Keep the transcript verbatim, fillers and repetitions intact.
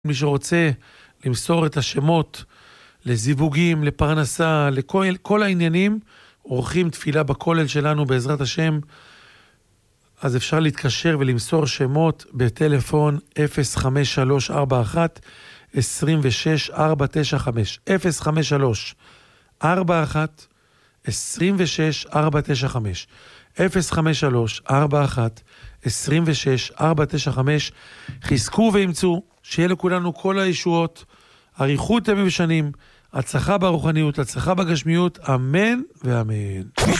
מי שרוצה למסור את השמות לזיווגים, לפרנסה, לכל כל העניינים, עורכים תפילה בכולל שלנו בעזרת השם, אז אפשר להתקשר ולמסור שמות בטלפון אפס חמש שלוש ארבע אחת עשרים ושש ארבע תשע חמש, אפס חמש שלוש ארבע אחת עשרים ושש ארבע תשע חמש, אפס חמש שלוש ארבע אחת עשרים ושש ארבע תשע חמש. חזקו ואמצו, שיהיה לכולנו כל הישועות, אריכות ימים ושנים, הצלחה ברוחניות, הצלחה בגשמיות, אמן ואמן.